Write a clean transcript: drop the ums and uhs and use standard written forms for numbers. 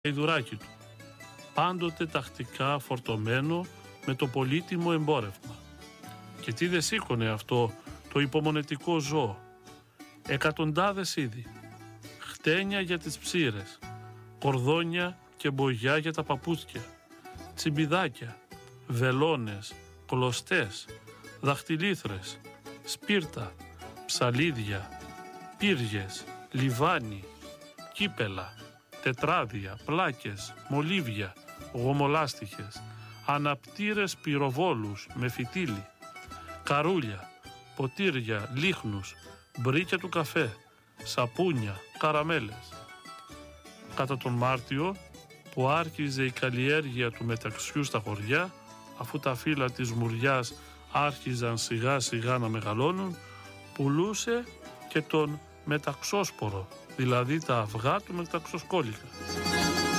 γαϊδουράκι του, πάντοτε τακτικά φορτωμένο με το πολύτιμο εμπόρευμα. Και τι δεν σήκωνε αυτό το υπομονετικό ζώο. Εκατοντάδες είδη, χτένια για τις ψήρες, κορδόνια και μπογιά για τα παπούτσια, τσιμπιδάκια, βελόνες, κλωστές, δαχτυλίθρες, σπίρτα, ψαλίδια, πύργες, λιβάνι, κύπελα, τετράδια, πλάκες, μολύβια, γομολάστιχες, αναπτήρες πυροβόλους με φυτίλι, καρούλια, ποτήρια, λίχνους, μπρίκια του καφέ, σαπούνια, καραμέλες. Κατά τον Μάρτιο, που άρχιζε η καλλιέργεια του μεταξιού στα χωριά, αφού τα φύλλα της μουριάς άρχιζαν σιγά σιγά να μεγαλώνουν, πουλούσε και τον μεταξόσπορο, δηλαδή τα αυγά του μεταξοσκόλικα.